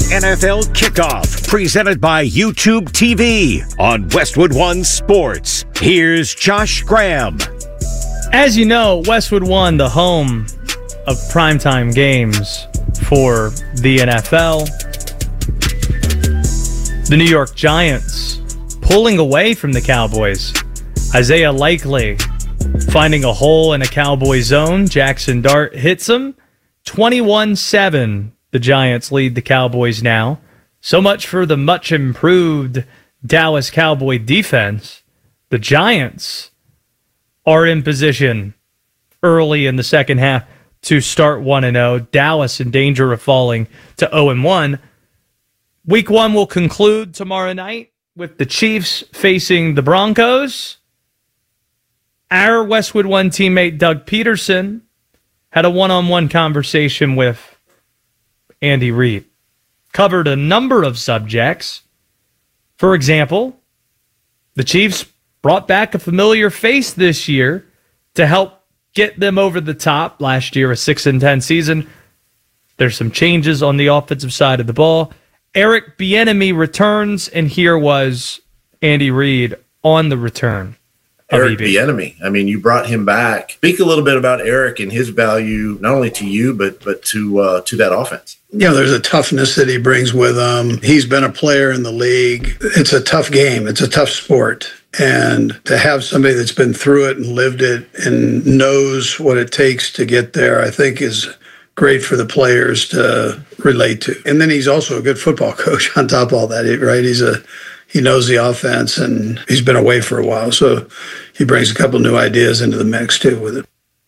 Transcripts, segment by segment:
NFL Kickoff, presented by YouTube TV on Westwood One Sports. Here's Josh Graham. As you know, Westwood One, the home of primetime games for the NFL. The New York Giants pulling away from the Cowboys. Isaiah Likely finding a hole in a Cowboy zone. Jackson Dart hits him. 21-7. The Giants lead the Cowboys now. So much for the much improved Dallas Cowboy defense. The Giants are in position early in the second half to start 1-0. Dallas in danger of falling to 0-1. Week 1 will conclude tomorrow night with the Chiefs facing the Broncos. Our Westwood One teammate Doug Peterson had a one-on-one conversation with Andy Reid. Covered a number of subjects. For example, the Chiefs brought back a familiar face this year to help get them over the top. Last year, a 6-10 season. There's some changes on the offensive side of the ball. Eric Bieniemy returns, and here was Andy Reid on the return. Eric Bieniemy. I mean, you brought him back. Speak a little bit about Eric and his value, not only to you, but to that offense. You know, there's a toughness that he brings with him. He's been a player in the league. It's a tough game. It's a tough sport. And to have somebody that's been through it and lived it and knows what it takes to get there, I think is great for the players to relate to. And then he's also a good football coach on top of all that, right? He knows the offense, and he's been away for a while, so he brings a couple new ideas into the mix, too, with it.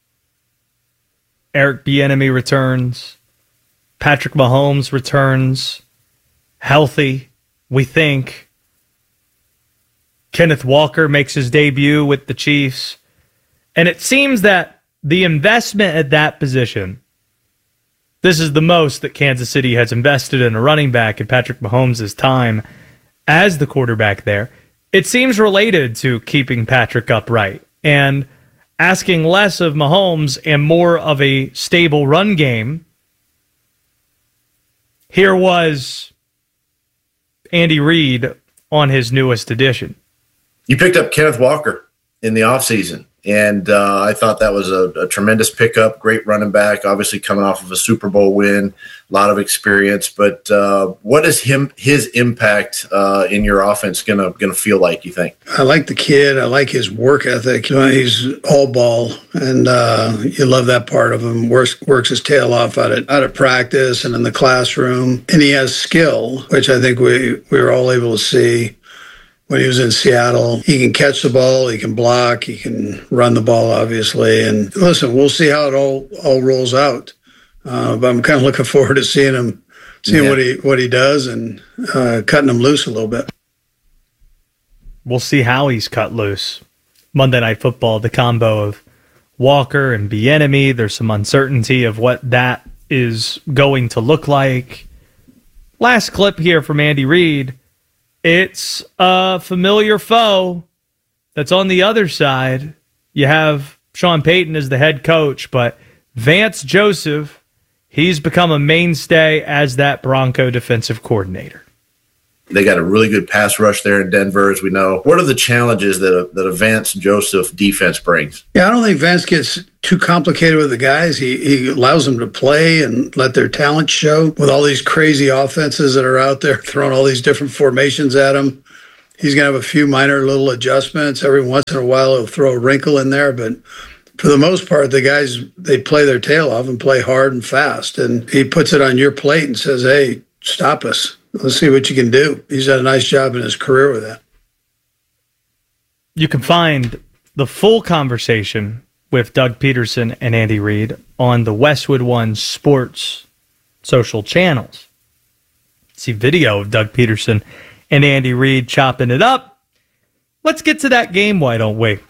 Eric Bieniemy returns. Patrick Mahomes returns. Healthy, we think. Kenneth Walker makes his debut with the Chiefs. And it seems that the investment at that position, this is the most that Kansas City has invested in a running back in Patrick Mahomes' time as the quarterback there. It seems related to keeping Patrick upright and asking less of Mahomes and more of a stable run game. Here was Andy Reid on his newest edition. You picked up Kenneth Walker in the offseason, and I thought that was a tremendous pickup. Great running back, obviously coming off of a Super Bowl win, a lot of experience. But what is his impact in your offense gonna feel like, you think? I like the kid. I like his work ethic. He's all ball, and you love that part of him. Works his tail off out of practice and in the classroom. And he has skill, which I think we were all able to see when he was in Seattle. He can catch the ball, he can block, he can run the ball, obviously. And listen, we'll see how it all rolls out. But I'm kind of looking forward to seeing what he does and cutting him loose a little bit. We'll see how he's cut loose. Monday Night Football, the combo of Walker and Bieniemy. There's some uncertainty of what that is going to look like. Last clip here from Andy Reid. It's a familiar foe that's on the other side. You have Sean Payton as the head coach, but Vance Joseph, he's become a mainstay as that Bronco defensive coordinator. They got a really good pass rush there in Denver, as we know. What are the challenges that a Vance Joseph defense brings? Yeah, I don't think Vance gets too complicated with the guys. He allows them to play and let their talent show with all these crazy offenses that are out there throwing all these different formations at him. He's going to have a few minor little adjustments. Every once in a while, he'll throw a wrinkle in there. But for the most part, the guys, they play their tail off and play hard and fast. And he puts it on your plate and says, hey, stop us. Let's see what you can do. He's done a nice job in his career with that. You can find the full conversation with Doug Peterson and Andy Reid on the Westwood One Sports social channels. See video of Doug Peterson and Andy Reid chopping it up. Let's get to that game, why don't we?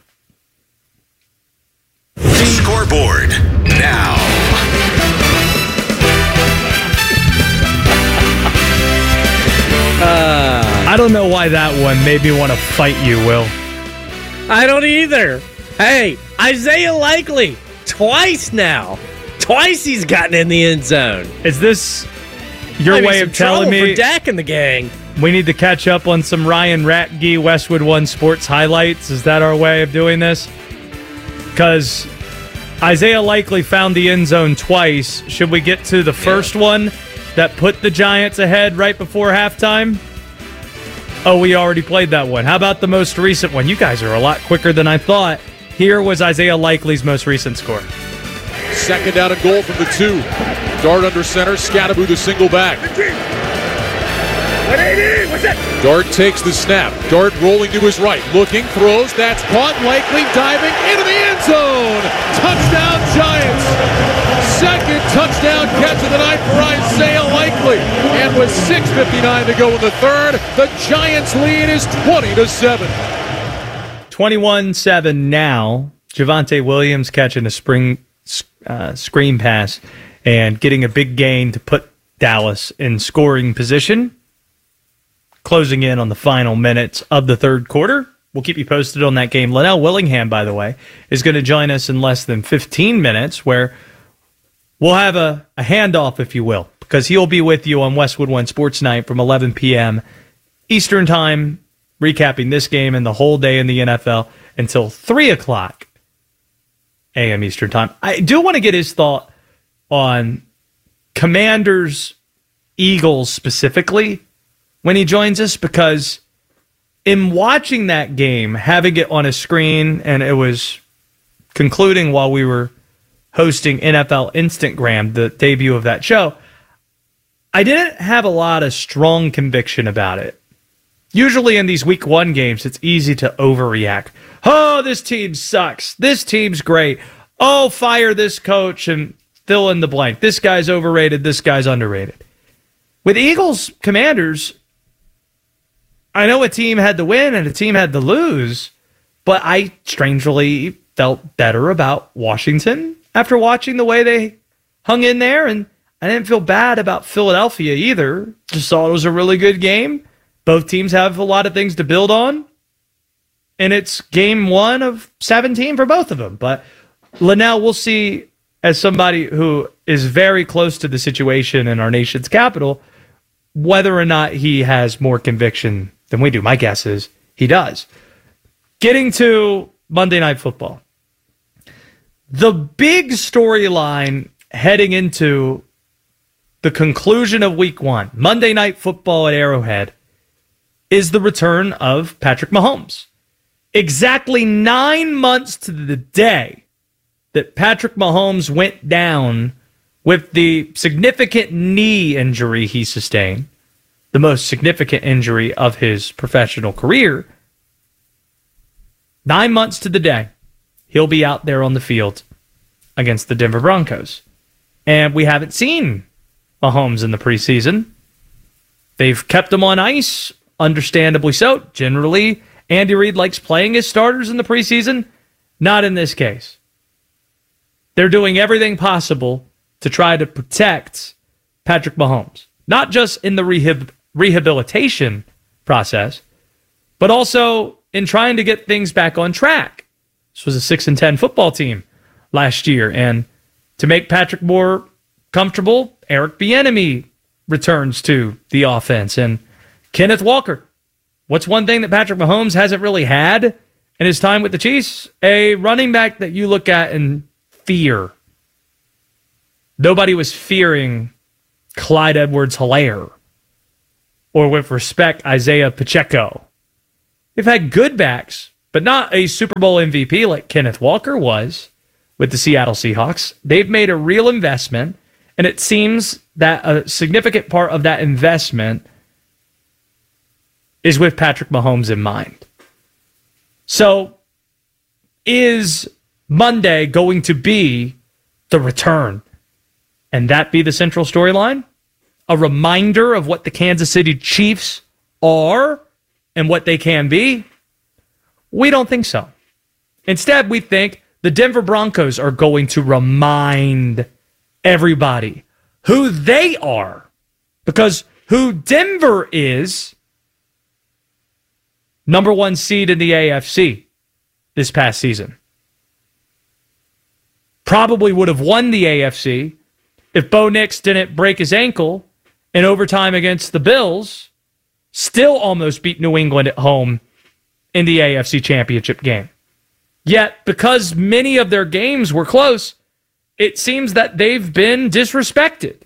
Scoreboard now. I don't know why that one made me want to fight you, Will. I don't either. Hey, Isaiah Likely, twice now. Twice he's gotten in the end zone. Is this Your way of telling me for Dak and the gang. we need to catch up on some Ryan Ratke Westwood One Sports highlights. Is that our way of doing this? Because Isaiah Likely found the end zone twice. Should we get to the first one that put the Giants ahead right before halftime? Oh, we already played that one. How about the most recent one? You guys are a lot quicker than I thought. Here was Isaiah Likely's most recent score. Second down and goal from the 2. Dart under center. Scatteroo the single back. Dart takes the snap. Dart rolling to his right. Looking, throws. That's caught. Likely diving into the end zone. Touchdown Giants. Second touchdown catch of the night for Isaiah Likely. And with 6:59 to go in the third, the Giants lead is 20-7. 21-7 now. Javonte Williams catching a screen pass and getting a big gain to put Dallas in scoring position. Closing in on the final minutes of the third quarter. We'll keep you posted on that game. Linnell Willingham, by the way, is going to join us in less than 15 minutes where we'll have a handoff, if you will, because he'll be with you on Westwood One Sports Night from 11 p.m. Eastern Time, recapping this game and the whole day in the NFL until 3 o'clock a.m. Eastern Time. I do want to get his thought on Commanders, Eagles specifically when he joins us, because in watching that game, having it on a screen, and it was concluding while we were hosting NFL Instagram, the debut of that show, I didn't have a lot of strong conviction about it. Usually in these week one games, it's easy to overreact. Oh, this team sucks. This team's great. Oh, fire this coach and fill in the blank. This guy's overrated. This guy's underrated. With Eagles Commanders, I know a team had to win and a team had to lose, but I strangely felt better about Washington after watching the way they hung in there, and I didn't feel bad about Philadelphia either. Just thought it was a really good game. Both teams have a lot of things to build on, and it's game 1 of 17 for both of them. But Linnell, we'll see, as somebody who is very close to the situation in our nation's capital, whether or not he has more conviction than we do. My guess is he does. Getting to Monday Night Football. The big storyline heading into the conclusion of week 1, Monday Night Football at Arrowhead, is the return of Patrick Mahomes. Exactly 9 months to the day that Patrick Mahomes went down with the significant knee injury he sustained, the most significant injury of his professional career. 9 months to the day, he'll be out there on the field against the Denver Broncos. And we haven't seen Mahomes in the preseason. They've kept him on ice, understandably so. Generally, Andy Reid likes playing his starters in the preseason. Not in this case. They're doing everything possible to try to protect Patrick Mahomes. Not just in the rehabilitation process, but also in trying to get things back on track. This was a 6-10 football team last year, and to make Patrick more comfortable, Eric Bieniemy returns to the offense, and Kenneth Walker. What's one thing that Patrick Mahomes hasn't really had in his time with the Chiefs? A running back that you look at and fear. Nobody was fearing Clyde Edwards-Helaire, or with respect, Isaiah Pacheco. They've had good backs, but not a Super Bowl MVP like Kenneth Walker was with the Seattle Seahawks. They've made a real investment, and it seems that a significant part of that investment is with Patrick Mahomes in mind. So, is Monday going to be the return? And that be the central storyline? A reminder of what the Kansas City Chiefs are and what they can be? We don't think so. Instead, we think the Denver Broncos are going to remind everybody who they are. Because who Denver is, number 1 seed in the AFC this past season. Probably would have won the AFC if Bo Nix didn't break his ankle in overtime against the Bills, still almost beat New England at home in the AFC Championship game. Yet, because many of their games were close, it seems that they've been disrespected.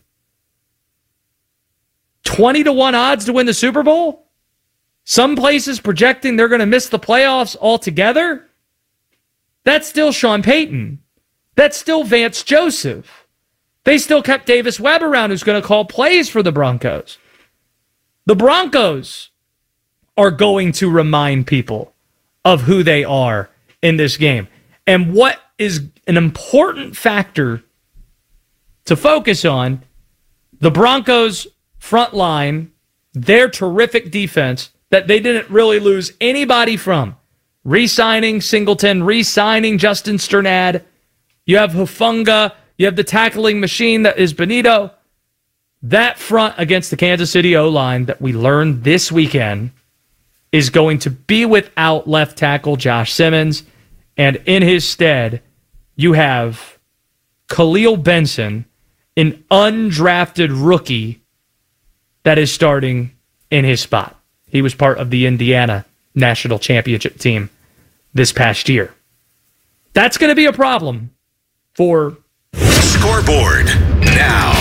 20-1 odds to win the Super Bowl? Some places projecting they're going to miss the playoffs altogether? That's still Sean Payton. That's still Vance Joseph. They still kept Davis Webb around, who's going to call plays for the Broncos. The Broncos are going to remind people of who they are in this game. And what is an important factor to focus on, the Broncos' front line, their terrific defense, that they didn't really lose anybody from. Re-signing Singleton, re-signing Justin Sternad. You have Hufanga. You have the tackling machine that is Benito. That front against the Kansas City O-line that we learned this weekend is going to be without left tackle Josh Simmons. And in his stead, you have Khalil Benson, an undrafted rookie that is starting in his spot. He was part of the Indiana national championship team this past year. That's going to be a problem for Scoreboard now.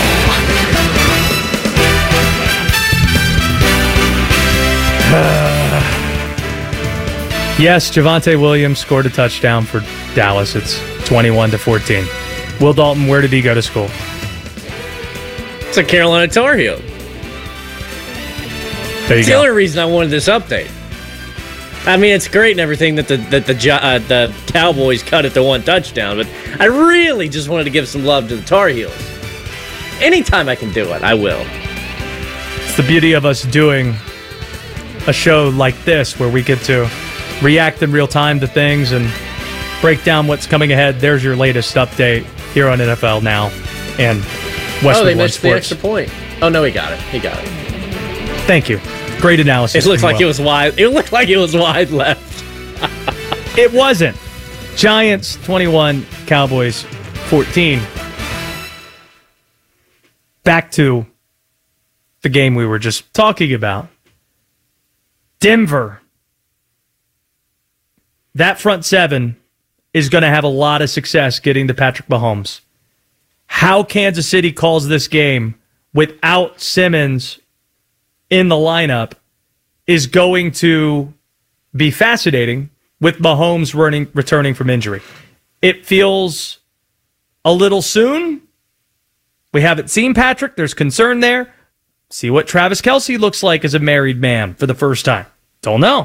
Yes, Javonte Williams scored a touchdown for Dallas. It's 21-14. Will Dalton, where did he go to school? It's a Carolina Tar Heel. There you It's go. the only reason I wanted this update. I mean, it's great and everything that the Cowboys cut it to one touchdown, but I really just wanted to give some love to the Tar Heels. Anytime I can do it, I will. It's the beauty of us doing a show like this where we get to react in real time to things and break down what's coming ahead. There's your latest update here on NFL Now and Westwood they One missed the Sports. extra point. Oh, no, he got it. He got it. Thank you. Great analysis. It looked like Will. it was wide. It looked like it was wide left. It wasn't. Giants 21, Cowboys 14. Back to the game we were just talking about. Denver. That front seven is going to have a lot of success getting to Patrick Mahomes. How Kansas City calls this game without Simmons in the lineup is going to be fascinating with Mahomes returning from injury. It feels a little soon. We haven't seen Patrick. There's concern there. See what Travis Kelce looks like as a married man for the first time. Don't know.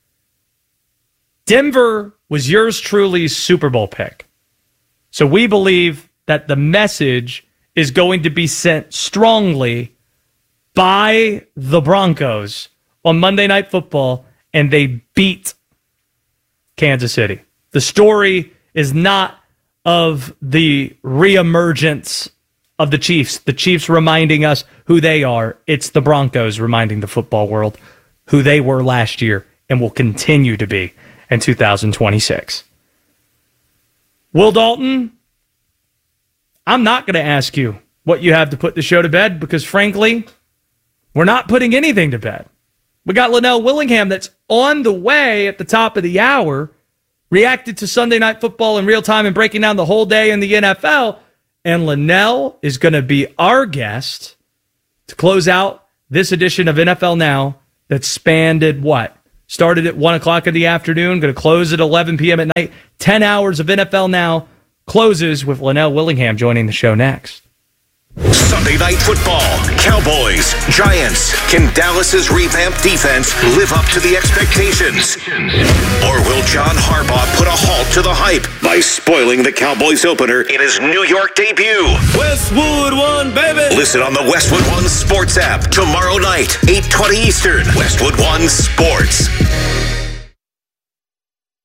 Denver was yours truly's Super Bowl pick. So we believe that the message is going to be sent strongly by the Broncos on Monday Night Football, and they beat Kansas City. The story is not of the reemergence of the Chiefs reminding us who they are. It's the Broncos reminding the football world who they were last year and will continue to be in 2026. Will Dalton, I'm not going to ask you what you have to put the show to bed because, frankly, we're not putting anything to bed. We got Linnell Willingham that's on the way at the top of the hour, reacted to Sunday Night Football in real time and breaking down the whole day in the NFL. And Linnell is going to be our guest to close out this edition of NFL Now that spanned at what? Started at 1 o'clock in the afternoon, going to close at 11 p.m. at night. 10 hours of NFL Now closes with Linnell Willingham joining the show next. Sunday Night Football, Cowboys, Giants. Can Dallas's revamped defense live up to the expectations? Or will John Harbaugh put a halt to the hype by spoiling the Cowboys opener in his New York debut? Westwood One, baby! Listen on the Westwood One Sports app tomorrow night, 8:20 Eastern. Westwood One Sports.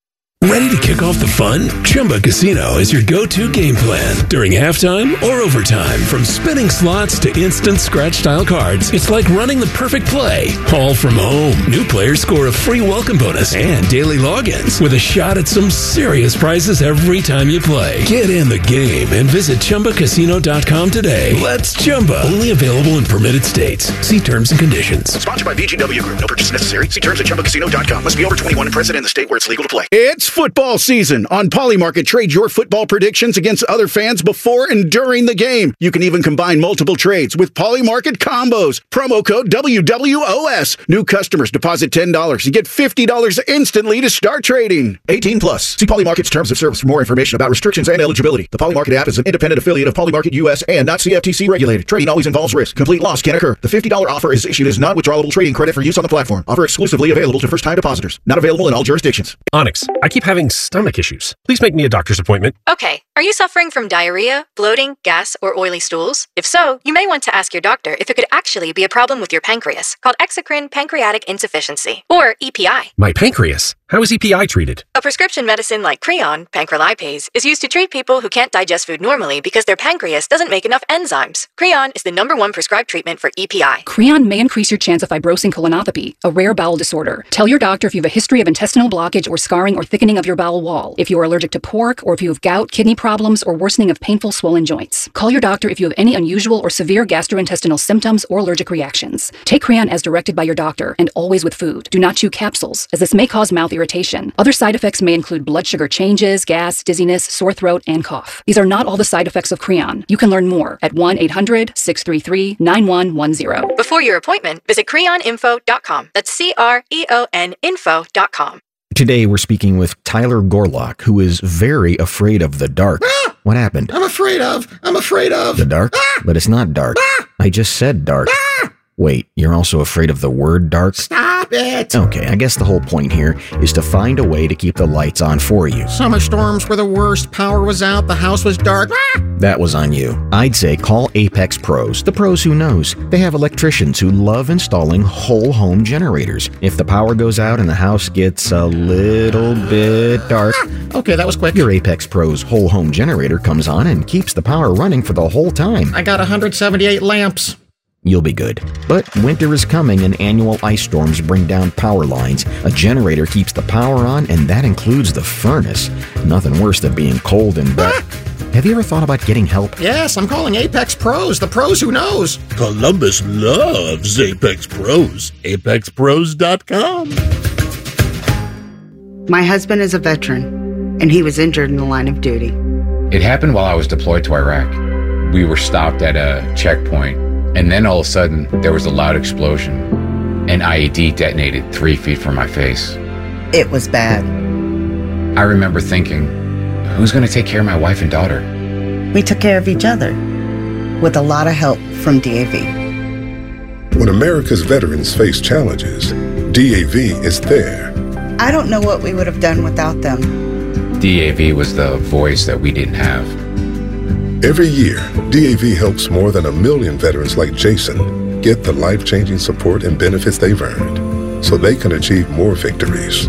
Ready to kick off the fun? Chumba Casino is your go-to game plan during halftime or overtime. From spinning slots to instant scratch-style cards, it's like running the perfect play, all from home. New players score a free welcome bonus and daily logins with a shot at some serious prizes every time you play. Get in the game and visit ChumbaCasino.com today. Let's Chumba. Only available in permitted states. See terms and conditions. Sponsored by VGW Group. No purchase necessary. See terms at ChumbaCasino.com. Must be over 21 and present in the state where it's legal to play. It's football season. On Polymarket, trade your football predictions against other fans before and during the game. You can even combine multiple trades with Polymarket combos. Promo code WWOS. New customers deposit $10. You get $50 instantly to start trading. 18 plus. See Polymarket's terms of service for more information about restrictions and eligibility. The Polymarket app is an independent affiliate of Polymarket US and not CFTC regulated. Trading always involves risk. Complete loss can occur. The $50 offer is issued as non-withdrawable trading credit for use on the platform. Offer exclusively available to first-time depositors. Not available in all jurisdictions. Onyx, I keep having stomach issues. Please make me a doctor's appointment. Okay. Are you suffering from diarrhea, bloating, gas, or oily stools? If so, you may want to ask your doctor if it could actually be a problem with your pancreas, called exocrine pancreatic insufficiency, or EPI. My pancreas? How is EPI treated? A prescription medicine like Creon, pancrelipase, is used to treat people who can't digest food normally because their pancreas doesn't make enough enzymes. Creon is the #1 prescribed treatment for EPI. Creon may increase your chance of fibrosing colonopathy, a rare bowel disorder. Tell your doctor if you have a history of intestinal blockage or scarring or thickening of your bowel wall, if you are allergic to pork, or if you have gout, kidney problems, or worsening of painful swollen joints. Call your doctor if you have any unusual or severe gastrointestinal symptoms or allergic reactions. Take Creon as directed by your doctor and always with food. Do not chew capsules, as this may cause mouth irritation. Other side effects may include blood sugar changes, gas, dizziness, sore throat, and cough. These are not all the side effects of Creon. You can learn more at 1-800-633-9110. Before your appointment, visit creoninfo.com. That's CREON info.com. Today, we're speaking with Tyler Gorlock, who is very afraid of the dark. Ah! What happened? I'm afraid of. The dark? Ah! But it's not dark. Ah! I just said dark. Ah! Wait, you're also afraid of the word dark? Stop it! Okay, I guess the whole point here is to find a way to keep the lights on for you. Summer storms were the worst. Power was out. The house was dark. Ah! That was on you. I'd say call Apex Pros. The pros who knows. They have electricians who love installing whole home generators. If the power goes out and the house gets a little bit dark, okay, that was quick. Your Apex Pros whole home generator comes on and keeps the power running for the whole time. I got 178 lamps. You'll be good. But winter is coming and annual ice storms bring down power lines. A generator keeps the power on, and that includes the furnace. Nothing worse than being cold and wet. Have you ever thought about getting help? Yes, I'm calling Apex Pros, the pros who knows. Columbus loves Apex Pros. ApexPros.com. My husband is a veteran, and he was injured in the line of duty. It happened while I was deployed to Iraq. We were stopped at a checkpoint, and then all of a sudden, there was a loud explosion. An IED detonated 3 feet from my face. It was bad. I remember thinking, who's going to take care of my wife and daughter? We took care of each other, with a lot of help from DAV. When America's veterans face challenges, DAV is there. I don't know what we would have done without them. DAV was the voice that we didn't have. Every year, DAV helps more than 1 million veterans like Jason get the life-changing support and benefits they've earned so they can achieve more victories.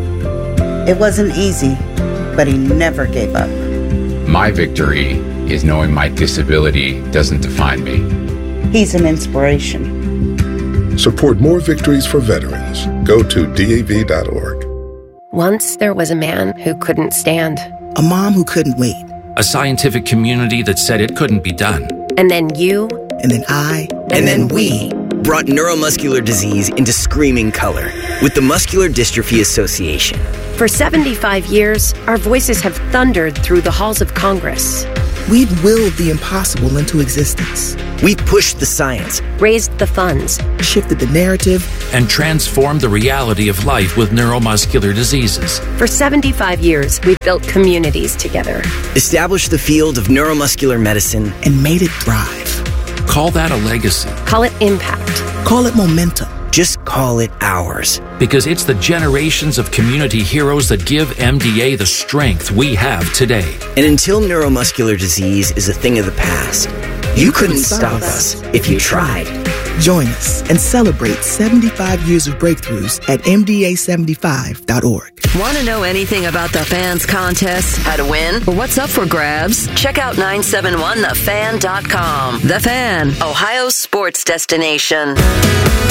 It wasn't easy, but he never gave up. My victory is knowing my disability doesn't define me. He's an inspiration. Support more victories for veterans. Go to DAV.org. Once there was a man who couldn't stand. A mom who couldn't wait. A scientific community that said it couldn't be done. And then you. And then I. And then we. Brought neuromuscular disease into screaming color with the Muscular Dystrophy Association. For 75 years, our voices have thundered through the halls of Congress. We've willed the impossible into existence. We've pushed the science, raised the funds, shifted the narrative, and transformed the reality of life with neuromuscular diseases. For 75 years, we've built communities together. Established the field of neuromuscular medicine, and made it thrive. Call that a legacy. Call it impact. Call it momentum. Just call it ours. Because it's the generations of community heroes that give MDA the strength we have today. And until neuromuscular disease is a thing of the past, you couldn't stop us if you tried. Join us and celebrate 75 years of breakthroughs at MDA75.org. Want to know anything about the Fans contest, how to win, or what's up for grabs? Check out 971thefan.com. The Fan, Ohio's sports destination.